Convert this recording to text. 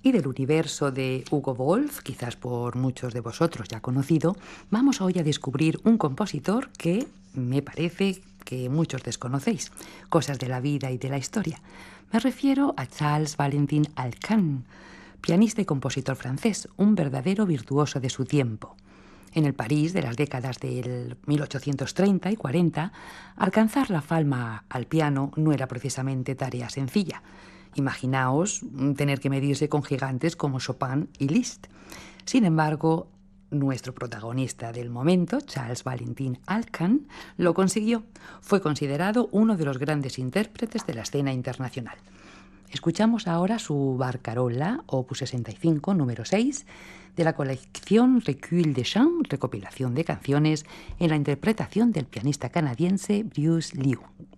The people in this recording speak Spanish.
Y del universo de Hugo Wolf, quizás por muchos de vosotros ya conocido, vamos hoy a descubrir un compositor que me parece que muchos desconocéis, cosas de la vida y de la historia. Me refiero a Charles Valentin Alcan, pianista y compositor francés, un verdadero virtuoso de su tiempo. En el París de las décadas del 1830 y 40, alcanzar la fama al piano no era precisamente tarea sencilla. Imaginaos tener que medirse con gigantes como Chopin y Liszt. Sin embargo, nuestro protagonista del momento, Charles Valentin Alcan, lo consiguió. Fue considerado uno de los grandes intérpretes de la escena internacional. Escuchamos ahora su Barcarola, opus 65, número 6, de la colección Recueil de Chants, recopilación de canciones, en la interpretación del pianista canadiense Bruce Liu.